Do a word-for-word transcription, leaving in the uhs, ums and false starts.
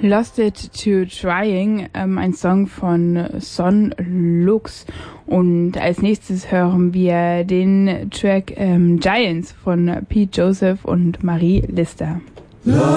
Lost It to Trying, ähm, ein Song von Son Lux. Und als nächstes hören wir den Track ähm, Giants von Pete Joseph und Marie Lister.